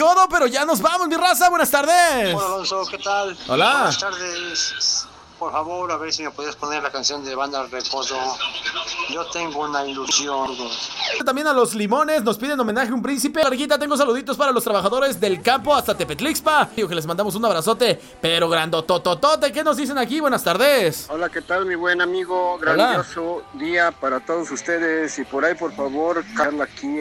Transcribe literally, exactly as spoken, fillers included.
todo, pero ya nos vamos, mi raza. Buenas tardes. Hola, Alonso, ¿qué tal? Hola. Buenas tardes. Por favor, a ver si me puedes poner la canción de Banda Recodo. Yo tengo una ilusión. También a los limones nos piden homenaje a un príncipe. Larguita, tengo saluditos para los trabajadores del campo hasta Tepetlixpa. Digo que les mandamos un abrazote, pero grandotototote. ¿Qué nos dicen aquí? Buenas tardes. Hola, ¿qué tal, mi buen amigo? Grandioso día para todos ustedes. Y por ahí, por favor, Carla aquí